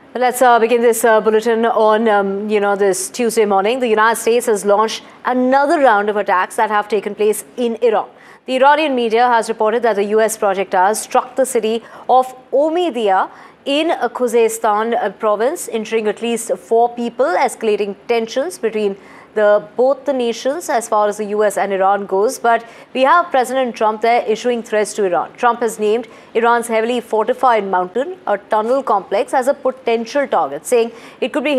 Let's begin this bulletin on, this Tuesday morning. The United States has launched another round of attacks that have taken place in Iran. The Iranian media has reported that the U.S. projectiles struck the city of Omidyah in Khuzestan province, injuring at least 4 people, escalating tensions between both the nations as far as the US and Iran goes. But we have President Trump there issuing threats to Iran. Trump has named Iran's heavily fortified mountain, a tunnel complex, as a potential target, saying it could be